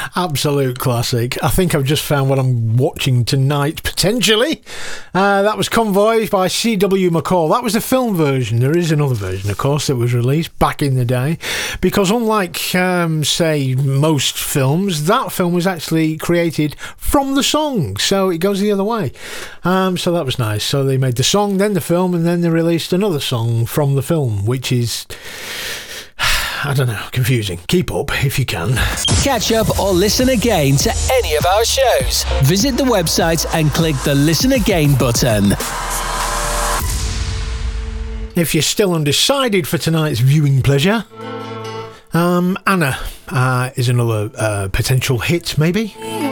Absolute classic. I think I've just found what I'm watching tonight, potentially. That was Convoy by C.W. McCall. That was the film version. There is another version, of course, that was released back in the day. Because unlike, say, most films, that film was actually created from the song. So it goes the other way. So that was nice. So they made the song, then the film, and then they released another song from the film, which is... I don't know, confusing. Keep up if you can. Catch up or listen again to any of our shows. Visit the website and click the Listen Again button. If you're still undecided for tonight's viewing pleasure, Anna is another potential hit, maybe.